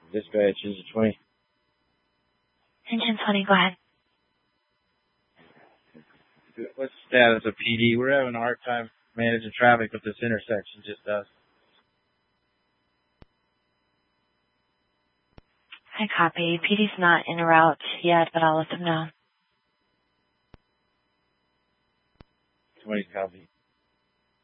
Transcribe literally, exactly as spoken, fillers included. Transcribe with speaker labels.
Speaker 1: Dispatch, is it twenty?
Speaker 2: Engine twenty, go ahead.
Speaker 1: What's the status of P D? We're having a hard time managing traffic with this intersection, just us.
Speaker 2: I copy. P D's not en route yet, but I'll let them know.
Speaker 1: twenty copy.